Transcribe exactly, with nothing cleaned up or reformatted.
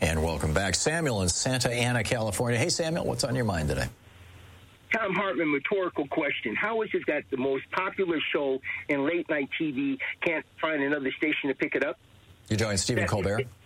And welcome back. Samuel in Santa Ana, California. Hey, Samuel, what's on your mind today? Tom Hartman, rhetorical question. How is it that the most popular show in late-night T V can't find another station to pick it up? You join Stephen That- Colbert?